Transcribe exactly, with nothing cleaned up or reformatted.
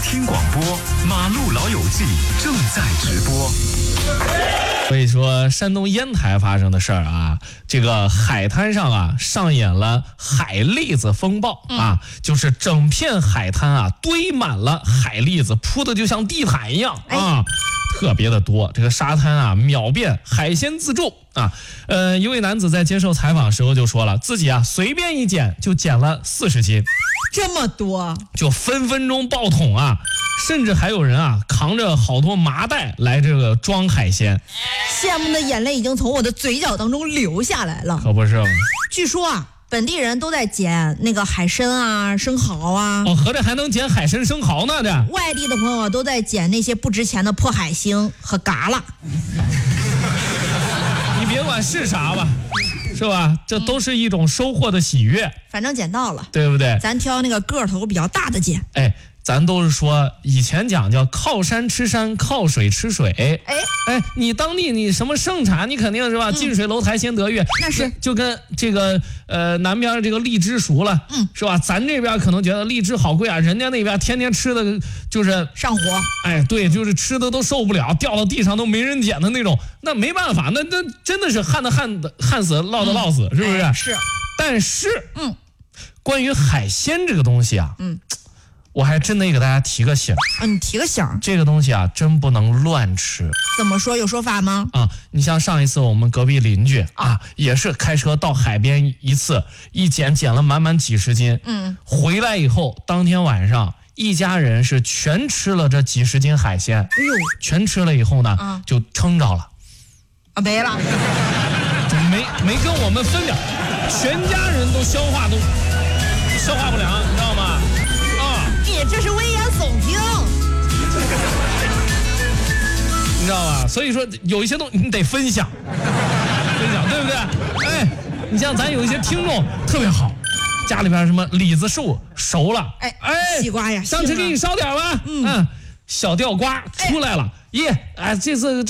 听广播，马路老友记正在直播。 所以说，山东烟台发生的事儿啊，这个海滩上啊上演了海蛎子风暴啊，嗯、就是整片海滩啊堆满了海蛎子，铺的就像地毯一样啊。哎特别的多，这个沙滩啊秒变海鲜自助啊。呃，一位男子在接受采访时候就说了，自己啊随便一捡就捡了四十斤， 这么多， 就分分钟爆桶啊！甚至还有人啊扛着好多麻袋来这个装海鲜， 羡慕的眼泪已经从我的嘴角当中流下来了。 可不是吗？ 据说啊，本地人都在捡那个海参啊、生蚝啊。 哦，合着还能捡海参、生蚝呢？这外地的朋友都在捡那些不值钱的破海星和嘎啦。 你别管是啥吧，是吧？这都是一种收获的喜悦。 反正捡到了， 对不对？ 咱挑那个个头比较大的捡。 哎。咱都是说以前讲叫靠山吃山，靠水吃水。哎哎，你当地你什么盛产，你肯定是吧？嗯、近水楼台先得月， 那是就跟这个呃南边这个荔枝熟了，嗯，是吧？咱这边可能觉得荔枝好贵啊，人家那边天天吃的就是上火。 哎，对，就是吃的都受不了，掉到地上都没人捡的那种。那没办法，那那真的是旱的旱的旱死，涝的涝死，嗯、是不是、 哎？是。 但是， 嗯， 关于海鲜这个东西啊，嗯。我还真得给大家提个醒啊！你提个醒， 这个东西啊，真不能乱吃。 怎么说？有说法吗？ 啊，你像上一次我们隔壁邻居啊，啊也是开车到海边一次，一捡捡了满满几十斤。嗯，回来以后，当天晚上一家人是全吃了这几十斤海鲜。哎呦，全吃了以后呢，啊、就撑着了， 啊，没了， 就没没跟我们分点，全家人都消化都消化不良，你知道吗？ 你这是危言耸听， 你知道吧？所以说有一些东西你得分享，分享，对不对？哎，你像咱有一些听众特别好，家里边什么李子树熟了， 哎哎，西瓜呀， 上次给你烧点吧，嗯，嗯小吊瓜出来了，耶、哎，这次。